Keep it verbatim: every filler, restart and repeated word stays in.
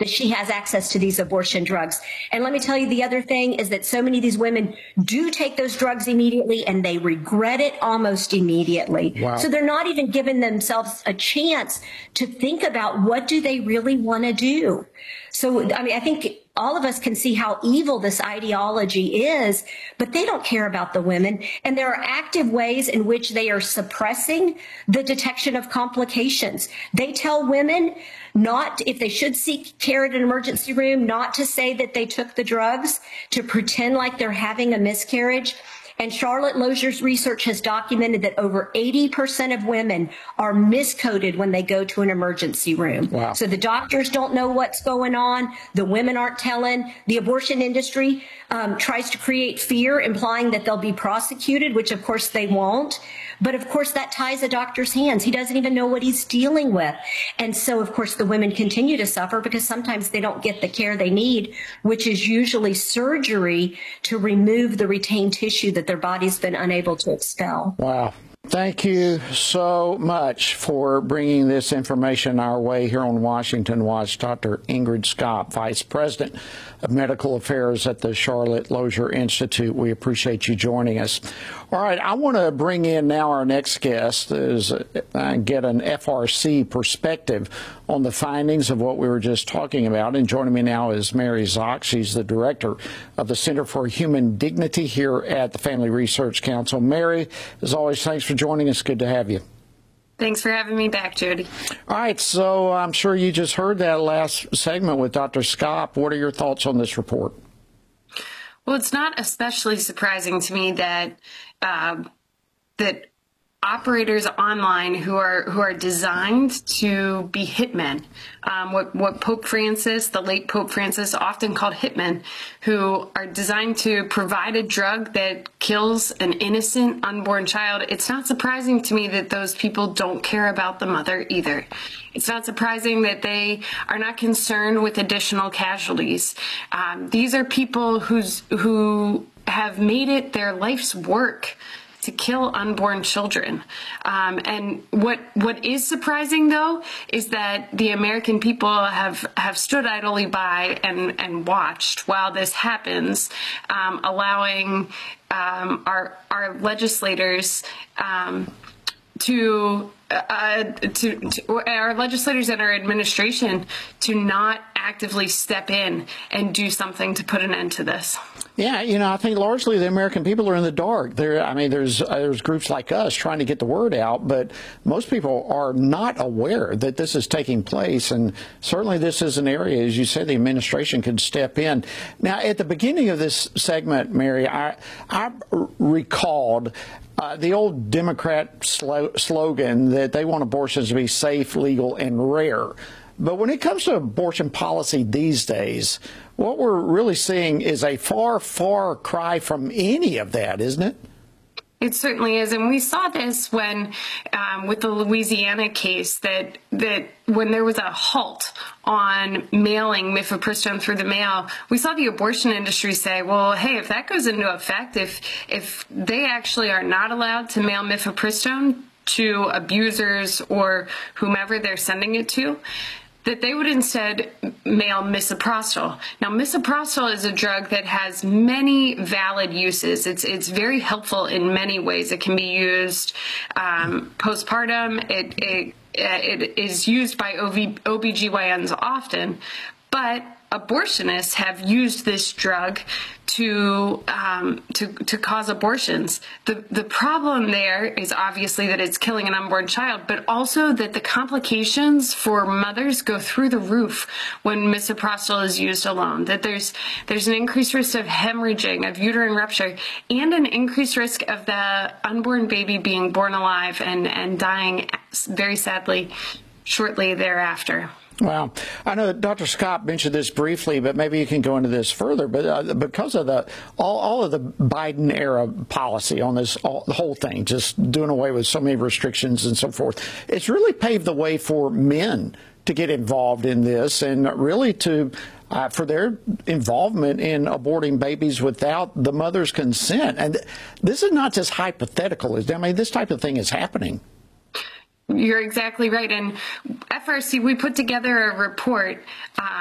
that she has access to these abortion drugs. And let me tell you, the other thing is that so many of these women do take those drugs immediately and they regret it almost immediately. Wow. So they're not even giving themselves a chance to think about what do they really want to do. So, I mean, I think all of us can see how evil this ideology is, but they don't care about the women. And there are active ways in which they are suppressing the detection of complications. They tell women not, if they should seek care at an emergency room, not to say that they took the drugs, to pretend like they're having a miscarriage. And Charlotte Lozier's research has documented that over eighty percent of women are miscoded when they go to an emergency room. Wow. So the doctors don't know what's going on. The women aren't telling. The abortion industry um, tries to create fear, implying that they'll be prosecuted, which of course they won't. But of course that ties a doctor's hands. He doesn't even know what he's dealing with. And so of course the women continue to suffer because sometimes they don't get the care they need, which is usually surgery to remove the retained tissue that their body's been unable to expel. Wow. Thank you so much for bringing this information our way here on Washington Watch. Doctor Ingrid Skopp, Vice President of Medical Affairs at the Charlotte Lozier Institute. We appreciate you joining us. All right, I want to bring in now our next guest is uh, get an F R C perspective on the findings of what we were just talking about. And joining me now is Mary Szoch. She's the director of the Center for Human Dignity here at the Family Research Council. Mary, as always, thanks for joining us. Good to have you. Thanks for having me back, Jody. All right, so I'm sure you just heard that last segment with Doctor Skopp. What are your thoughts on this report? Well, it's not especially surprising to me that uh, that operators online who are who are designed to be hitmen, um, what what Pope Francis, the late Pope Francis, often called hitmen, who are designed to provide a drug that kills an innocent unborn child. It's not surprising to me that those people don't care about the mother either. It's not surprising that they are not concerned with additional casualties. Um, these are people who's who have made it their life's work to kill unborn children. Um, and what what is surprising, though, is that the American people have, have stood idly by and, and watched while this happens, um, allowing um, our, our legislators um, to Uh, to, to our legislators and our administration to not actively step in and do something to put an end to this. Yeah, you know, I think largely the American people are in the dark. There, I mean, there's uh, there's groups like us trying to get the word out, but most people are not aware that this is taking place. And certainly this is an area, as you said, the administration could step in. Now, at the beginning of this segment, Mary, I, I recalled Uh, the old Democrat slo- slogan that they want abortions to be safe, legal, and rare. But when it comes to abortion policy these days, what we're really seeing is a far, far cry from any of that, isn't it? It certainly is, and we saw this when, um, with the Louisiana case, that that when there was a halt on mailing mifepristone through the mail, we saw the abortion industry say, well, hey, if that goes into effect, if if they actually are not allowed to mail mifepristone to abusers or whomever they're sending it to, that they would instead mail misoprostol. Now, misoprostol is a drug that has many valid uses. It's it's very helpful in many ways. It can be used um, postpartum. It, it it is used by O B G Y Ns often, but abortionists have used this drug to um, to to cause abortions. The the problem there is obviously that it's killing an unborn child, but also that the complications for mothers go through the roof when misoprostol is used alone. That there's there's an increased risk of hemorrhaging, of uterine rupture, and an increased risk of the unborn baby being born alive and and dying very sadly shortly thereafter. Wow. I know that Doctor Skopp mentioned this briefly, but maybe you can go into this further. But uh, because of the all, all of the Biden era policy on this, all, the whole thing, just doing away with so many restrictions and so forth, it's really paved the way for men to get involved in this and really to uh, for their involvement in aborting babies without the mother's consent. And this is not just hypothetical. I mean, this type of thing is happening. You're exactly right. And F R C, we put together a report. Uh,